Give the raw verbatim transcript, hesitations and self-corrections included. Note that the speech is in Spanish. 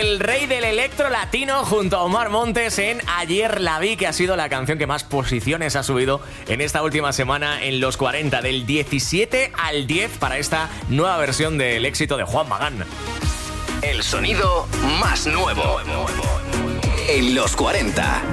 el rey del electro latino junto a Omar Montes en Ayer la vi, que ha sido la canción que más posiciones ha subido en esta última semana en los cuarenta, del diecisiete al diez para esta nueva versión del éxito de Juan Magán. El sonido más nuevo en los cuarenta.